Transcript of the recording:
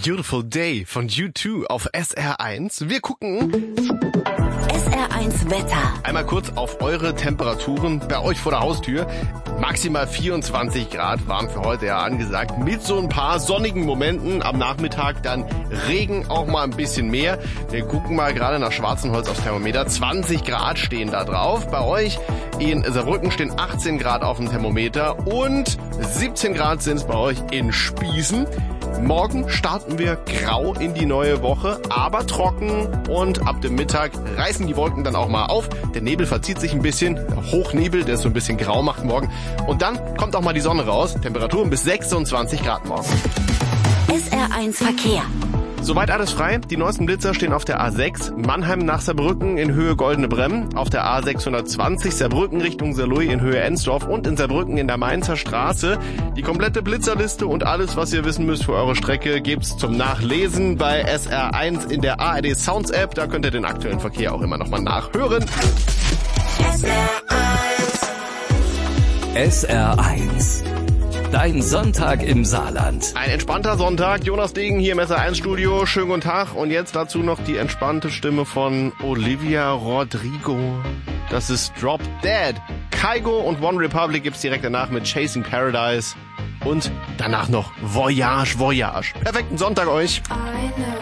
Beautiful Day von U2 auf SR1. Wir gucken SR1 Wetter. einmal kurz auf eure Temperaturen bei euch vor der Haustür. Maximal 24 Grad warm für heute ja angesagt. Mit so ein paar sonnigen Momenten am Nachmittag, dann Regen auch mal ein bisschen mehr. Wir gucken mal gerade nach Schwarzenholz aufs Thermometer. 20 Grad stehen da drauf. Bei euch in Saarbrücken stehen 18 Grad auf dem Thermometer und 17 Grad sind es bei euch in Spießen. Morgen starten wir grau in die neue Woche, aber trocken und ab dem Mittag reißen die Wolken dann auch mal auf. Der Nebel verzieht sich ein bisschen, der Hochnebel, der es so ein bisschen grau macht morgen. Und dann kommt auch mal die Sonne raus. Temperaturen bis 26 Grad morgen. SR1 Verkehr. Soweit alles frei. Die neuesten Blitzer stehen auf der A6 Mannheim nach Saarbrücken in Höhe Goldene Bremm, auf der A620 Saarbrücken Richtung Saarlouis in Höhe Ensdorf und in Saarbrücken in der Mainzer Straße. Die komplette Blitzerliste und alles, was ihr wissen müsst für eure Strecke, gibt's zum Nachlesen bei SR1 in der ARD Sounds App. Da könnt ihr den aktuellen Verkehr auch immer nochmal nachhören. SR1. Dein Sonntag im Saarland. Ein entspannter Sonntag. Jonas Degen hier im SR1 Studio. Schönen guten Tag. Und jetzt dazu noch die entspannte Stimme von Olivia Rodrigo. Das ist Drop Dead. Kygo und One Republic gibt's direkt danach mit Chasing Paradise. Und danach noch Voyage, Voyage. Perfekten Sonntag euch.